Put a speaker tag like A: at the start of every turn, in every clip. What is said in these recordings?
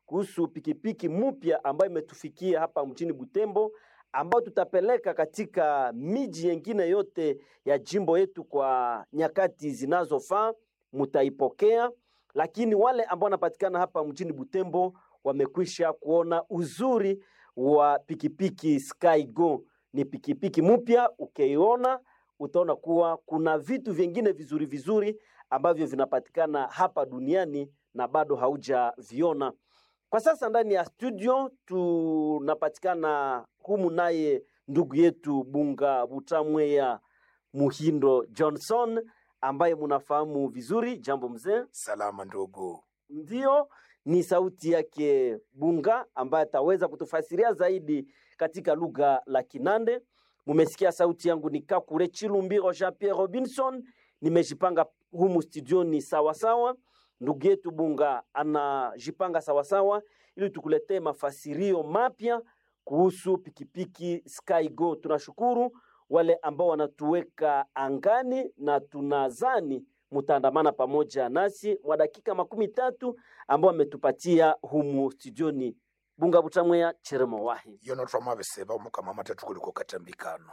A: kuhusu pikipiki mpya ambayo imetufikia hapa mjini Butembo, ambao tutapeleka katika miji yengine yote ya jimbo yetu kwa nyakati zinazofaa. Mutaipokea, lakini wale ambao wanapatikana hapa mjini Butembo wamekwisha kuona uzuri wa pikipiki Skygo. Ni pikipiki mpya, ukiiona utaona kuwa kuna vitu vingine vizuri vizuri ambavyo vinapatikana hapa duniani na bado haujaviona. Kwa sasa ndani ya studio tunapatikana humu naye ndugu yetu Bunga Butamweya Muhindo Johnson, ambaye munafahamu vizuri. Jambo mzee.
B: Salama ndugu.
A: Ndio, ni sauti yake Bunga ambaye ataweza kutufasiria zaidi katika lugha la Kinande. Mumesikia sauti yangu ni Kakure Chilumbiro Jean-Pierre Robinson. Nimejipanga humu studioni sawa sawa. Ndugu yetu Bunga anajipanga sawa sawa ili tukuletee mafasirio mapya kuhusu pikipiki Skygo. Tunashukuru wale ambao wanatuweka angani na tunazani mutaandamana pamoja nasi mwa dakika 30 ambao ametupatia humu studioni. Bunga Butamweya cheremo wahi.
B: Yono troma beseba umukama matatu kuliko katambikano.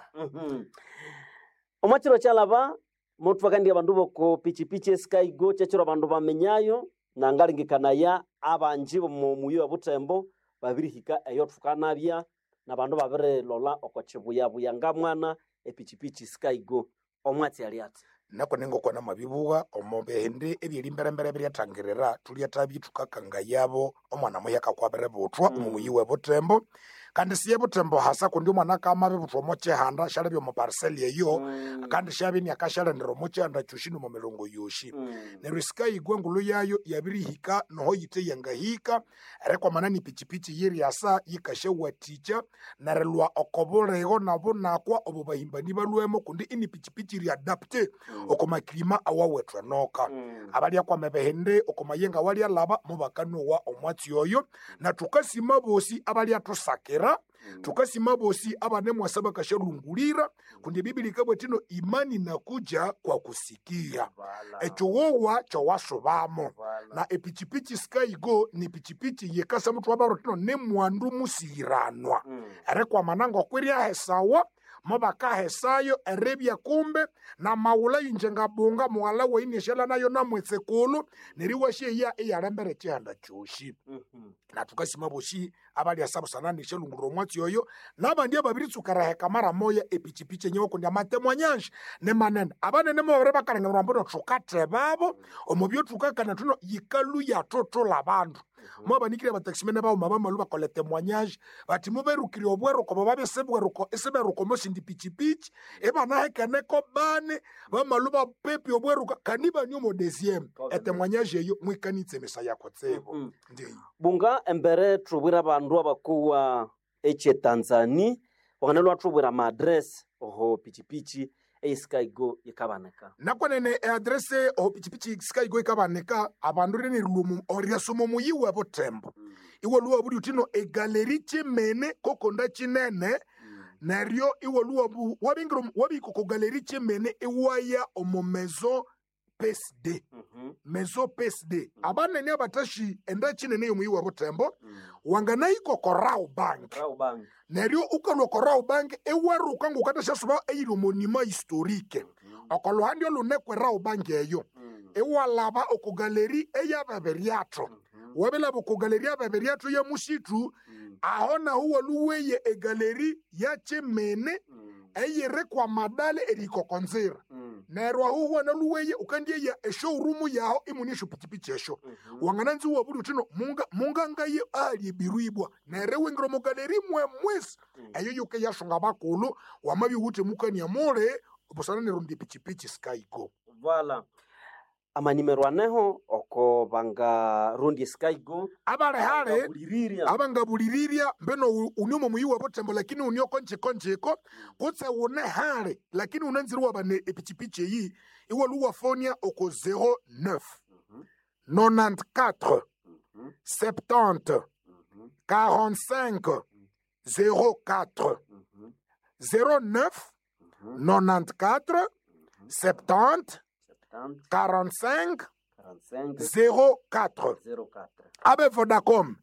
A: Omachiro chalaba motu wakandi abandu boko pichipichi Skygo chechiro abandu bamenyayo na ngalingikanaya abanji mu muyo wa Butembo babiri hika eyo tukanabya na bandu babere lola okochibuya buyanga mwana epichipichi Skygo omwati aliati.
B: Nako ningo kwa na mabibuga omobehende ebyeli mbere byatangirira tuliatabi tukakanga yabo omwana moyaka kwabere botwa mu muyiwe Butembo kandi siye Butembo hasa kundi mwana kama bebutwa moche handa shale byo mu parcel yeyo kandi shabi ni akashale ndiro moche handa chushino mu melongo yoshi ne riska igwengulu yayo yabiri hika no yite yangahika rekwa manani pichipichi yiri asa yikashe waticha narelwa okoborego nabo nakwa obubahimbani balwemo kundi ini pichipichi ri adapte okoma klima awawetwa noka abali akwa mebehende okoma yenga wali alaba mubakano wa omwati yoyo na tukasima bosi abali atusakira tukasima bosi abane mwasaba kasharungulira kundi Biblia kabwetino imani na kuja kwa kusikia echo wowa cho wasobamo na epichipichi Skygo ni pichipichi yekasa mtu wabarotino ne mwandu musiranwa erekwa manango kwiria hesawa mabaka hesayo erebya kumbe na maula injenga bunga mwala wa inishela nayo na mwetsekulu niriwashe ya eyarembere chanda chushi na tukasima boshi abali asabu sanani shelunguro mwati yoyo nabandi ababiri tsukaraheka mara moya epichipiche nyoko ndi amatemwanyanshi ne manene abane ne mawreba karanga rambodo tukate babo omubyo tukakana tuno yikalu ya toto labandu mwabanikire bataximene bawo mabama luba kolete moignage bati muberukire obwero ko babe sebweruko eseberuko moshindi pichipichi ebana hekaneko bane bamaluba pepi obwero kaniba nyomo deuxième etemwanyage yo mwikanitse mesa yako tsebo ndi
A: Bunga embere trubira bandu abakuwa eche Tanzania wanalwa trubira ma address oho pichipichi Skygo yikabaneka
B: nakonene adresse oho pichipichi Skygo yikabaneka abandu rene lumu oriasumo muyiwe Butembo iwo luwa budi utino egaleri chemene kokonda chinene nario iwo luwa bu wabingro wabiko ko galeri chemene iwaya omo maison PSD maison PSD abane ne abatashi enda chinene yo muyiwe Butembo wangana iko ko Rau Bank nario ukalo ko Rau Bank ewaru kangu katasha suba eyiro monima historique okolo handio lunekwe Rau Bank eyo ewalaba okugaleri eyababeriato wabela bokugaleri yababeriato ya mushitu ahona huwa luweye egaleri ya chemene eyere kwa madale eriko konzera nerwa huwa na luweye ukandie ya showroom yao imunisho pichipichi esho wangananzi huwa budi utino munga ngaye ali biruibwa nerewe ngromo galeri mwes eyo yuke yashonga bakulu wamabi wute mukani ya more obosana nerundi pichipichi Skygo
A: voilà ama nimero aneho oko banga rundi Skygo
B: abale hale abanga buliriria mbeno unyomo muyiwa Butembo lakini unyo koncheko kutse une hale lakini unanziruwa bane epichipichi yi iwo luwa fonia oko 09 94 70 45 04 09 94 70 45 04 Abe Vodacom